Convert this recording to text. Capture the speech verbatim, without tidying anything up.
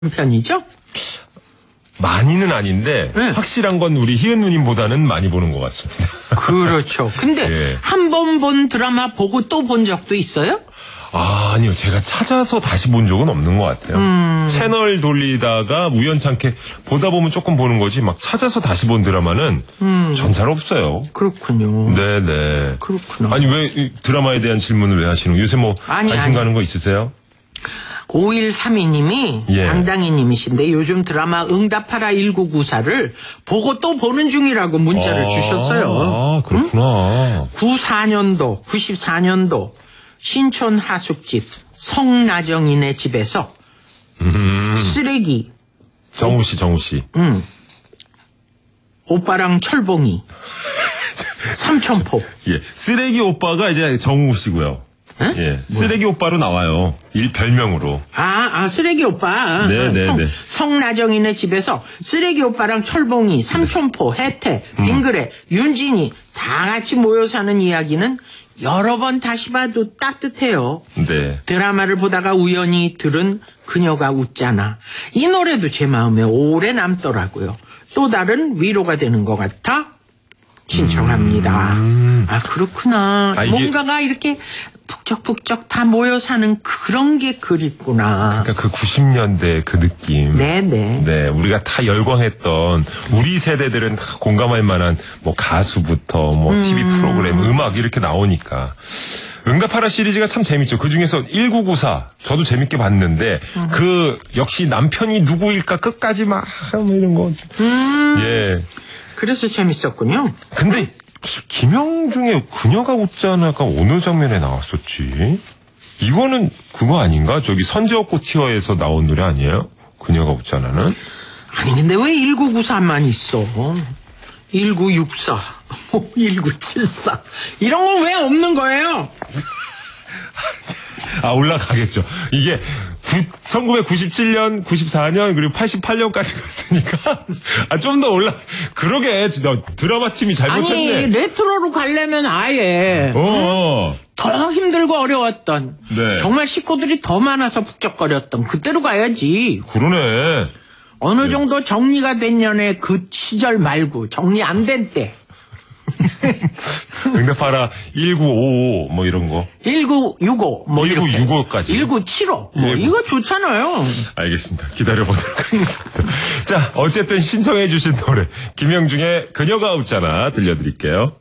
편이죠? 많이는 아닌데 네. 확실한 건 우리 희은 누님보다는 많이 보는 것 같습니다. 그렇죠. 근데 예. 한 번 본 드라마 보고 또 본 적도 있어요? 아, 아니요. 제가 찾아서 다시 본 적은 없는 것 같아요. 음. 채널 돌리다가 우연찮게 보다 보면 조금 보는 거지 막 찾아서 다시 본 드라마는 음. 전 잘 없어요. 그렇군요. 네네. 그렇구나. 아니 왜 이 드라마에 대한 질문을 왜 하시는 거예요? 요새 뭐 아니, 관심 아니. 가는 거 있으세요? 오일삼이 님이 예. 당당히님이신데 요즘 드라마 응답하라 천구백구십사를 보고 또 보는 중이라고 문자를 아, 주셨어요. 아, 그렇구나. 구십사 년도, 구십사 년도 신촌 하숙집 성나정인의 집에서 음. 쓰레기, 정우 씨, 정우 씨. 음, 오빠랑 철봉이, 삼천포. 예. 쓰레기 오빠가 이제 정우 씨고요. 에? 예. 쓰레기 오빠로 나와요. 일 별명으로. 아, 아, 쓰레기 오빠. 네, 네, 성, 네. 성나정인의 집에서 쓰레기 오빠랑 철봉이, 삼천포, 혜태, 빙그레, 윤진이 다 같이 모여 사는 이야기는 여러 번 다시 봐도 따뜻해요. 네. 드라마를 보다가 우연히 들은 그녀가 웃잖아. 이 노래도 제 마음에 오래 남더라고요. 또 다른 위로가 되는 것 같아 신청합니다. 음. 아, 그렇구나. 아, 이게- 뭔가가 이렇게 북적북적 다 모여 사는 그런 게 그립구나. 그러니까 그 구십 년대 그 느낌. 네네. 네, 우리가 다 열광했던 우리 세대들은 다 공감할 만한 뭐 가수부터 뭐 티비 프로그램, 음악 이렇게 나오니까. 응답하라 시리즈가 참 재밌죠. 그 중에서 천구백구십사 저도 재밌게 봤는데 그 역시 남편이 누구일까 끝까지 막 뭐 이런 거. 예. 그래서 재밌었군요. 근데 김영중의 그녀가 웃지 않을까 어느 장면에 나왔었지? 이거는 그거 아닌가? 저기 선제업고 티어에서 나온 노래 아니에요? 그녀가 웃지 않아는? 아니 근데 왜 천구백구십사만 있어? 천구백육십사, 뭐 천구백칠십사 이런 건 왜 없는 거예요? 아, 올라가겠죠. 이게 구, 천구백구십칠 년, 구십사 년, 그리고 팔십팔 년까지 갔으니까, 아, 좀 더 올라, 그러게, 진짜 드라마 팀이 아니 잘못했네. 레트로로 가려면 아예 어, 더 힘들고 어려웠던 네. 정말 식구들이 더 많아서 북적거렸던 그때로 가야지. 그러네. 어느 정도 정리가 된 년의 그 시절 말고 정리 안 된 때. 응답하라 천구백오십오, 뭐 이런 거. 천구백육십오 뭐 이렇게. 천구백육십오까지. 천구백칠십오 뭐 예. 이거 좋잖아요. 알겠습니다. 기다려보도록 하겠습니다. 자, 어쨌든 신청해주신 노래, 김영중의 그녀가 웃잖아 들려드릴게요.